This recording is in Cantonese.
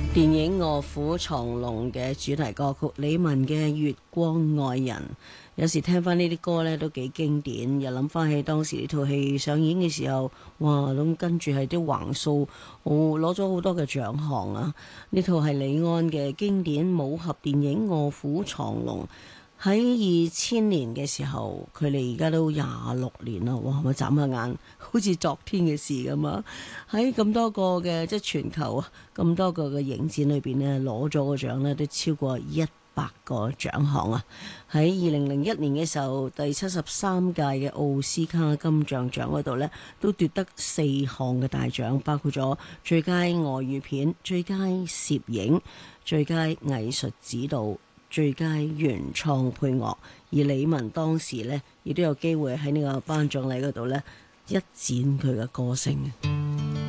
電影《卧虎藏龍》嘅主題歌曲，李玟嘅《月光愛人》，有時聽翻呢啲歌呢都幾經典，又諗翻起當時呢套戲上映嘅時候，哇！咁跟住係啲橫掃，攞咗好多嘅獎項啊！呢套係李安嘅經典武俠電影《卧虎藏龍》。喺2000年嘅時候，佢哋而家都26年啦，哇！咪眨下眼，好似昨天嘅事咁啊！喺咁多個嘅即係全球啊，咁多個嘅影展裏邊呢，攞咗個獎呢都超過100個獎項啊！喺2001年嘅時候，第73屆嘅奧斯卡金像獎嗰度呢，都奪得4項嘅大獎，包括咗最佳外語片、最佳攝影、最佳藝術指導、最佳原創配樂，而李玟當時呢，亦都有機會喺呢個頒獎禮嗰度呢，一展佢嘅歌聲。